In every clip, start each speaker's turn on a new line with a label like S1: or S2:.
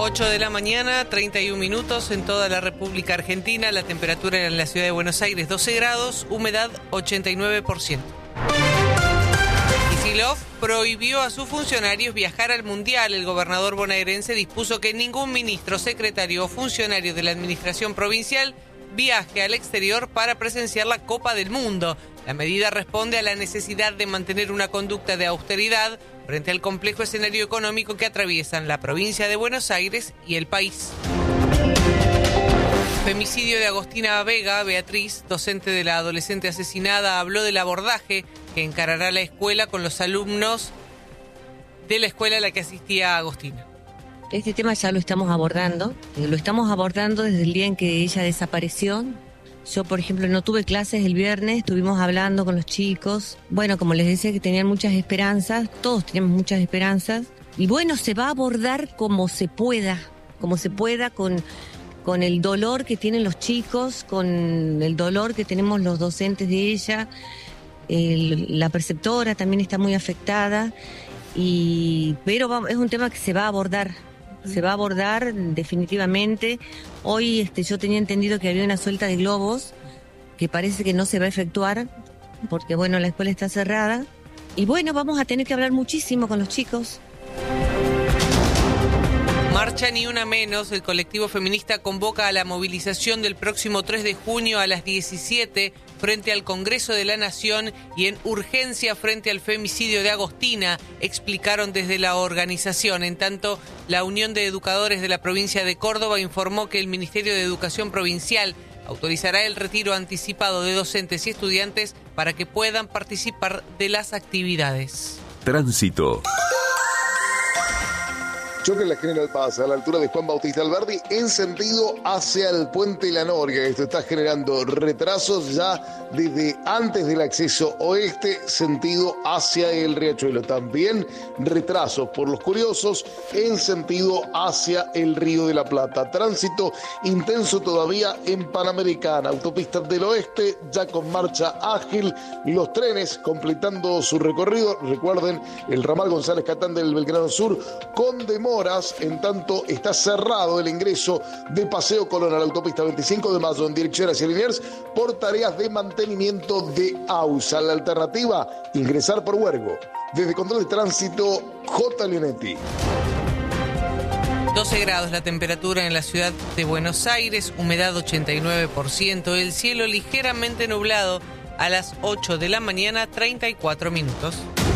S1: 8 de la mañana, 31 minutos en toda la República Argentina. La temperatura en la ciudad de Buenos Aires 12 grados, humedad 89%. Kicillof prohibió a sus funcionarios viajar al Mundial. El gobernador bonaerense dispuso que ningún ministro, secretario o funcionario de la administración provincial viaje al exterior para presenciar la Copa del Mundo. La medida responde a la necesidad de mantener una conducta de austeridad frente al complejo escenario económico que atraviesan la provincia de Buenos Aires y el país. Femicidio de Agostina Vega. Beatriz, docente de la adolescente asesinada, habló del abordaje que encarará la escuela con los alumnos de la escuela a la que asistía Agostina.
S2: Este tema ya lo estamos abordando desde el día en que ella desapareció. Yo, por ejemplo, no tuve clases el viernes, estuvimos hablando con los chicos. Bueno, como les decía, que tenían muchas esperanzas, todos teníamos muchas esperanzas. Y bueno, se va a abordar como se pueda con el dolor que tienen los chicos, con el dolor que tenemos los docentes de ella. La preceptora también está muy afectada, pero es un tema que se va a abordar. Se va a abordar definitivamente. Hoy yo tenía entendido que había una suelta de globos que parece que no se va a efectuar porque, bueno, la escuela está cerrada. Y bueno, vamos a tener que hablar muchísimo con los chicos.
S1: Marcha Ni Una Menos. El colectivo feminista convoca a la movilización del próximo 3 de junio a las 17 frente al Congreso de la Nación y en urgencia frente al femicidio de Agostina, explicaron desde la organización. En tanto, la Unión de Educadores de la provincia de Córdoba informó que el Ministerio de Educación Provincial autorizará el retiro anticipado de docentes y estudiantes para que puedan participar de las actividades.
S3: Tránsito.
S4: Choque en la General Paz, a la altura de Juan Bautista Alberdi, en sentido hacia el Puente La Noria. Esto está generando retrasos ya desde antes del acceso oeste, sentido hacia el Riachuelo. También retrasos por los curiosos en sentido hacia el Río de la Plata. Tránsito intenso todavía en Panamericana, autopista del oeste, ya con marcha ágil. Los trenes completando su recorrido. Recuerden, el ramal González Catán del Belgrano Sur con demoras. En tanto, está cerrado el ingreso de Paseo Colón a la autopista 25 de Mayo en dirección hacia Liniers por tareas de mantenimiento de AUSA. La alternativa, ingresar por Huergo. Desde Control de Tránsito, J. Leonetti.
S1: 12 grados la temperatura en la ciudad de Buenos Aires, humedad 89%, el cielo ligeramente nublado a las 8 de la mañana, 34 minutos.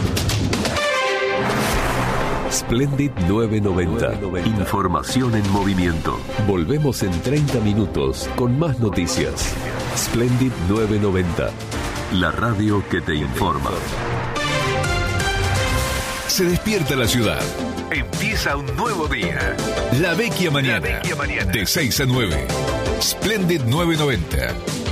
S3: Splendid 990. Información en movimiento. Volvemos en 30 minutos con más noticias. Splendid 990. La radio que te informa. Se despierta la ciudad. Empieza un nuevo día. La Vecchia Mañana. De 6 a 9. Splendid 990.